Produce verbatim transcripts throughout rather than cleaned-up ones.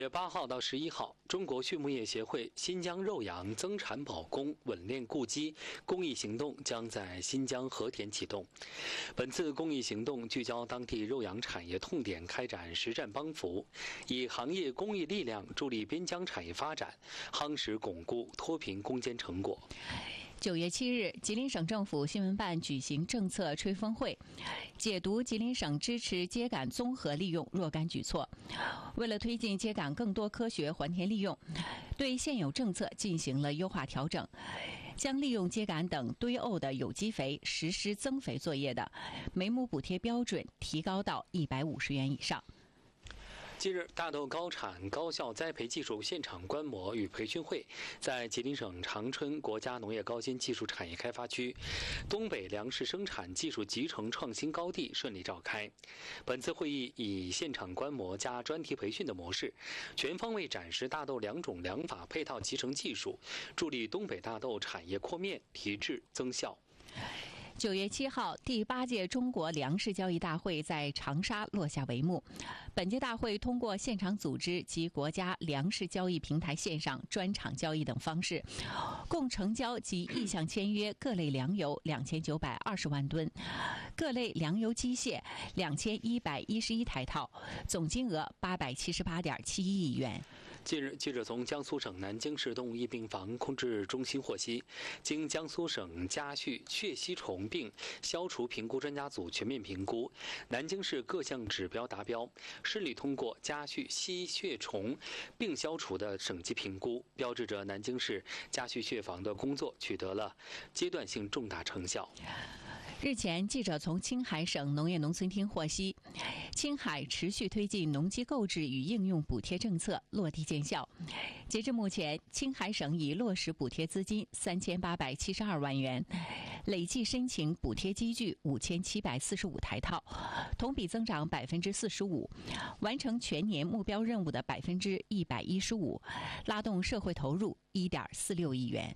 月八号到十一号，中国畜牧业协会新疆肉羊增产保供稳链固基公益行动将在新疆和田启动。本次公益行动聚焦当地肉羊产业痛点，开展实战帮扶，以行业公益力量助力边疆产业发展，夯实巩固脱贫攻坚成果。 九月七日，吉林省政府新闻办举行政策吹风会，解读吉林省支持秸秆综合利用若干举措。为了推进秸秆更多科学还田利用，对现有政策进行了优化调整，将利用秸秆等堆沤的有机肥实施增肥作业的每亩补贴标准提高到一百五十元以上。 近日，大豆高产高效栽培技术现场观摩与培训会在吉林省长春国家农业高新技术产业开发区东北粮食生产技术集成创新高地顺利召开。本次会议以现场观摩加专题培训的模式，全方位展示大豆两种粮法配套集成技术，助力东北大豆产业扩面、提质、增效。 九月七号，第八届中国粮食交易大会在长沙落下帷幕。本届大会通过现场组织及国家粮食交易平台线上专场交易等方式，共成交及意向签约各类粮油两千九百二十万吨，各类粮油机械两千一百一十一台套，总金额八百七十八点七一亿元。 近日，记者从江苏省南京市动物疫病防控制中心获悉，经江苏省家畜血吸虫病消除评估专家组全面评估，南京市各项指标达标，市里通过家畜吸血虫病消除的省级评估，标志着南京市家畜血防的工作取得了阶段性重大成效。 日前，记者从青海省农业农村厅获悉，青海持续推进农机购置与应用补贴政策落地见效。截至目前，青海省已落实补贴资金三千八百七十二万元，累计申请补贴机具五千七百四十五台套，同比增长百分之四十五，完成全年目标任务的百分之一百一十五，拉动社会投入一点四六亿元。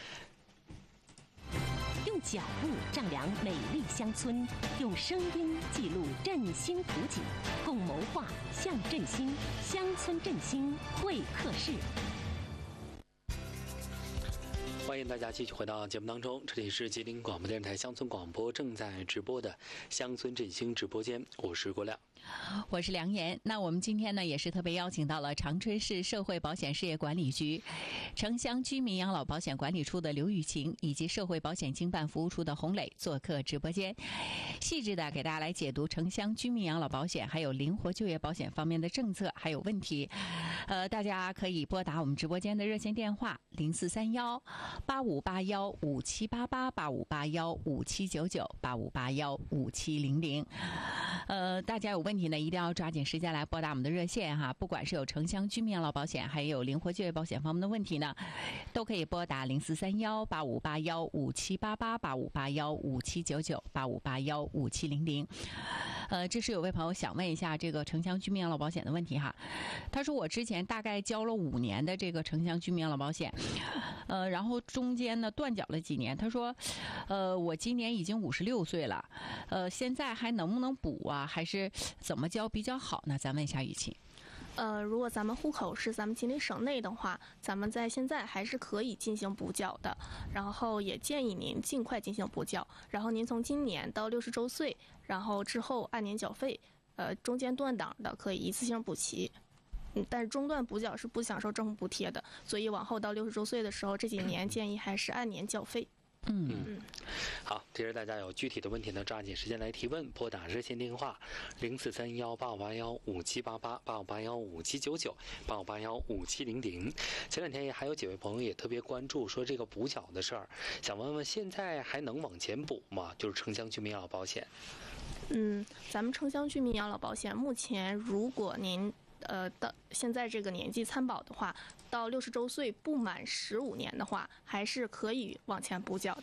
用脚步丈量美丽乡村，用声音记录振兴图景，共谋划向振兴乡村振兴会客室。 欢迎大家继续回到节目当中，这里是吉林广播电台乡村广播正在直播的乡村振兴直播间，我是郭亮， 我是梁岩。那我们今天呢，也是特别邀请到了长春市社会保险事业管理局城乡居民养老保险管理处的刘雨晴，以及社会保险经办服务处的洪磊做客直播间，细致的给大家来解读城乡居民养老保险还有灵活就业保险方面的政策还有问题。呃，大家可以拨打我们直播间的热线电话零四三幺八五八幺五七八八八五八幺五七九九八五八幺五七零零。呃，大家有问题呢，一定要抓紧时间来拨打我们的热线哈。不管是有城乡居民养老保险，还有灵活就业保险方面的问题呢，都可以拨打零四三幺八五八幺五七八八八五八幺五七九九八五八幺五七零零。呃，这是有位朋友想问一下这个城乡居民养老保险的问题哈。他说我之前大概交了五年的这个城乡居民养老保险，呃，然后中间呢断缴了几年。他说，呃，我今年已经五十六岁了，呃，现在还能不能补啊？还是怎么交比较好呢？咱问一下雨晴。 呃，如果咱们户口是咱们吉林省内的话，咱们在现在还是可以进行补缴的，然后也建议您尽快进行补缴。然后您从今年到六十周岁，然后之后按年缴费，呃，中间断档的可以一次性补齐。嗯，但是中断补缴是不享受政府补贴的，所以往后到六十周岁的时候，这几年建议还是按年缴费。 嗯嗯，好，其实大家有具体的问题呢，抓紧时间来提问，拨打热线电话零四三幺八五八幺五七八八八五八幺五七九九八五八幺五七零零。前两天也还有几位朋友也特别关注说这个补缴的事儿，想问问现在还能往前补吗？就是城乡居民养老保险。 嗯，咱们城乡居民养老保险目前，如果您呃，到现在这个年纪参保的话，到六十周岁不满十五年的话，还是可以往前补缴的。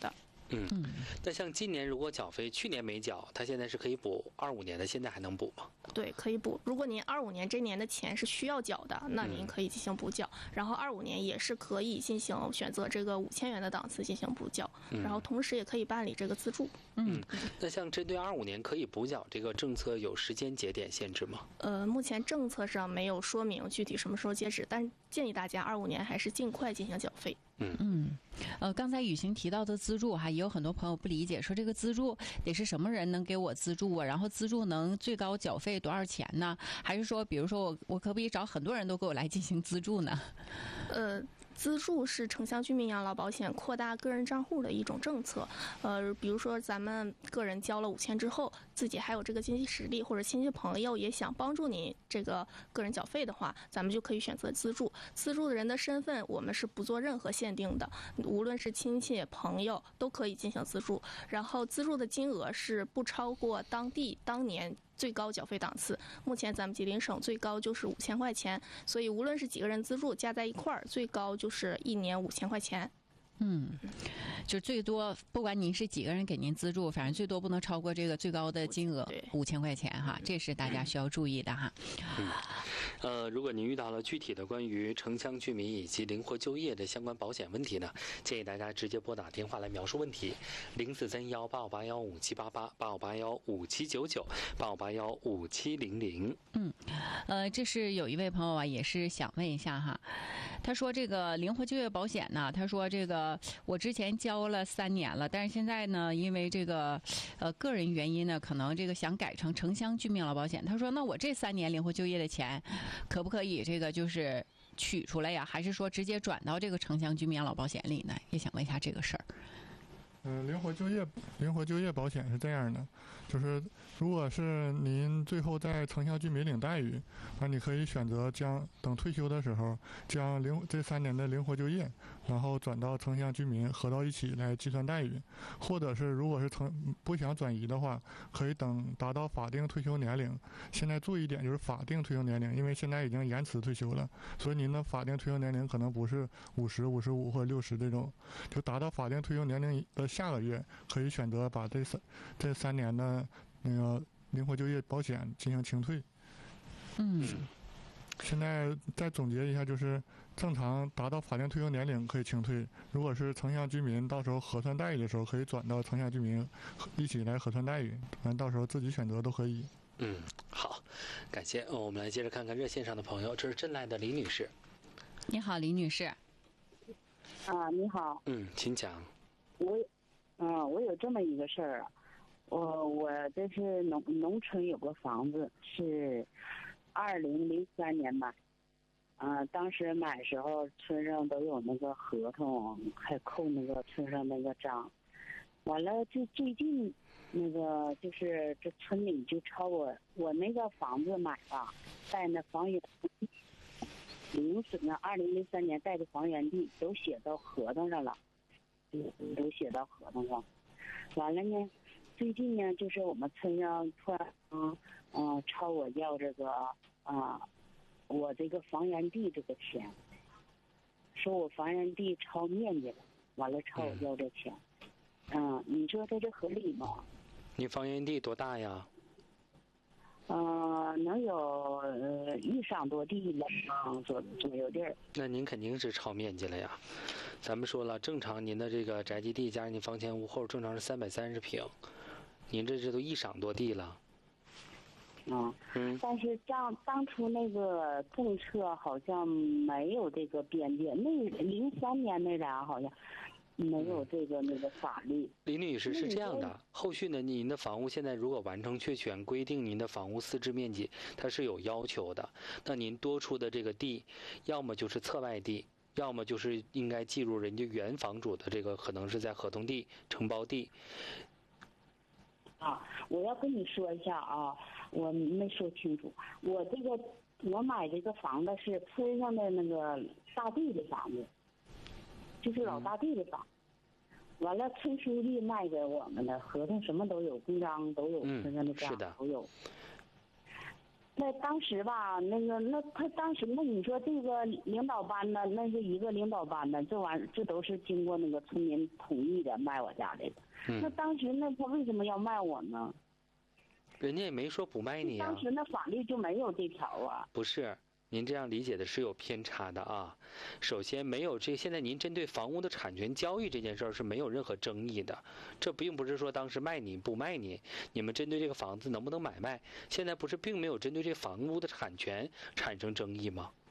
嗯，那像今年如果缴费去年没缴，他现在是可以补二五年的，现在还能补吗？ 对，可以补。如果您二五年这年的钱是需要缴的，那您可以进行补缴。嗯、然后二五年也是可以进行选择这个五千元的档次进行补缴，嗯、然后同时也可以办理这个自助。 嗯，那像针对二五年可以补缴这个政策有时间节点限制吗？ 呃，目前政策上没有说明具体什么时候截止，但是建议大家二五年还是尽快进行缴费。 嗯嗯，呃，刚才雨晴提到的资助哈，也有很多朋友不理解，说这个资助得是什么人能给我资助啊？然后资助能最高缴费多少钱呢？还是说，比如说我我可不可以找很多人都给我来进行资助呢？ 呃。资助是城乡居民养老保险扩大个人账户的一种政策，呃，比如说咱们个人交了五千之后，自己还有这个经济实力，或者亲戚朋友也想帮助您这个个人缴费的话，咱们就可以选择资助。资助的人的身份我们是不做任何限定的，无论是亲戚朋友都可以进行资助。然后资助的金额是不超过当地当年最高缴费档次，目前咱们吉林省最高就是五千块钱，所以无论是几个人资助加在一块儿，最高就是一年五千块钱。 嗯，就最多，不管您是几个人给您资助，反正最多不能超过这个最高的金额五千块钱哈，这是大家需要注意的哈。 嗯，呃，如果您遇到了具体的关于城乡居民以及灵活就业的相关保险问题呢，建议大家直接拨打电话来描述问题，零四三幺八五八幺五七八八八五八幺五七九九八五八幺五七零零。 嗯，呃，这是有一位朋友啊，也是想问一下哈，他说这个灵活就业保险呢，他说这个。我之前交了三年了，但是现在呢，因为这个呃个人原因呢，可能这个想改成城乡居民养老保险。他说，那我这三年灵活就业的钱，可不可以这个就是取出来呀？还是说直接转到这个城乡居民养老保险里呢？也想问一下这个事儿。 嗯、呃，灵活就业灵活就业保险是这样的，就是如果是您最后在城乡居民领待遇，那你可以选择将等退休的时候将灵这三年的灵活就业，然后转到城乡居民合到一起来计算待遇，或者是如果是城不想转移的话，可以等达到法定退休年龄。现在注意一点就是法定退休年龄，因为现在已经延迟退休了，所以您的法定退休年龄可能不是五十、五十五或者六十这种，就达到法定退休年龄的下个月可以选择把这三这三年的那个灵活就业保险进行清退。 嗯， 现在再总结一下，就是正常达到法定退休年龄可以清退，如果是城乡居民到时候核算待遇的时候，可以转到城乡居民一起来核算待遇，反正到时候自己选择都可以。 嗯，好，感谢。我们来接着看看热线上的朋友，这是镇来的李女士。 你好，李女士。 啊，你好。 嗯，请讲。 我，嗯、呃，我有这么一个事儿啊，我我这是农农村有个房子，是二零零三年买，啊、呃，当时买时候村上都有那个合同，还扣那个村上那个章，完了就最近那个就是这村里就朝我我那个房子买吧，在那房源地，零四呢二零零三年带的房源地都写到合同上了。都写到合同上，完了呢，最近呢，就是我们村上突然嗯嗯朝我要这个啊、呃，我这个房源地这个钱，说我房源地超面积了，完了朝我要这钱，嗯、呃，你说他这合理吗？ 你房源地多大呀？ 呃，能有呃一晌多地了，嗯，左左右地儿。 那您肯定是超面积了呀。咱们说了，正常您的这个宅基地加上您房前屋后，正常是三百三十平，您这这都一晌多地了。 嗯嗯。 但是当当初那个政策好像没有这个边界，那零三年那啥好像。没有这个那个法律。 李女士是这样的，后续呢，您的房屋现在如果完成确权，规定您的房屋四至面积，它是有要求的。那您多出的这个地，要么就是侧外地，要么就是应该计入人家原房主的这个，可能是在合同地、承包地。 啊，我要跟你说一下啊，我没说清楚，我这个我买这个房子是村上的那个大地的房子。就是老大地的房，嗯、完了村书记卖给我们的合同什么都有，公章都有，村上的章都有。 那当时吧，那个那他当时那你说这个领导班呢，那是一个领导班呢，这玩意儿这都是经过那个村民同意的卖我家这个。 嗯、 那当时那他为什么要卖我呢？ 人家也没说不卖你啊。 当时那法律就没有这条啊。 不是。您这样理解的是有偏差的啊！首先，没有这现在您针对房屋的产权交易这件事儿是没有任何争议的，这并不是说当时卖你不卖你，你们针对这个房子能不能买卖，现在不是并没有针对这房屋的产权产生争议吗？